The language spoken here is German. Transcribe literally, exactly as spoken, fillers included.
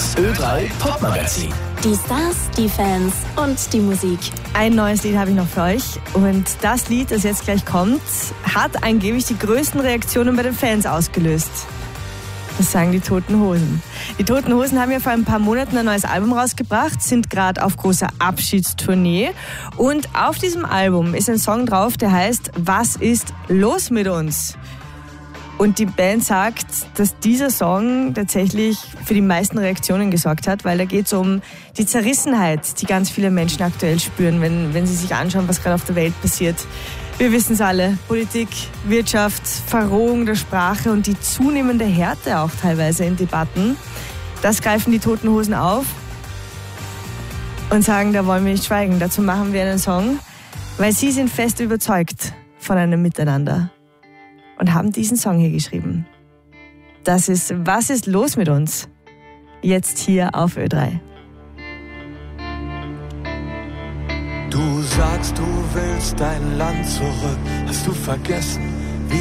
Das Ö drei Popmagazin. Die Stars, die Fans und die Musik. Ein neues Lied habe ich noch für euch. Und das Lied, das jetzt gleich kommt, hat angeblich die größten Reaktionen bei den Fans ausgelöst. Das sagen die Toten Hosen. Die Toten Hosen haben ja vor ein paar Monaten ein neues Album rausgebracht, sind gerade auf großer Abschiedstournee. Und auf diesem Album ist ein Song drauf, der heißt Was ist los mit uns? Und die Band sagt, dass dieser Song tatsächlich für die meisten Reaktionen gesorgt hat, weil da geht es um die Zerrissenheit, die ganz viele Menschen aktuell spüren, wenn, wenn sie sich anschauen, was gerade auf der Welt passiert. Wir wissen es alle, Politik, Wirtschaft, Verrohung der Sprache und die zunehmende Härte auch teilweise in Debatten. Das greifen die Toten Hosen auf und sagen, da wollen wir nicht schweigen. Dazu machen wir einen Song, weil sie sind fest überzeugt von einem Miteinander. Und haben diesen Song hier geschrieben. Das ist Was ist los mit uns? Jetzt hier auf Ö drei. Du sagst, du willst dein Land zurück. Hast du vergessen,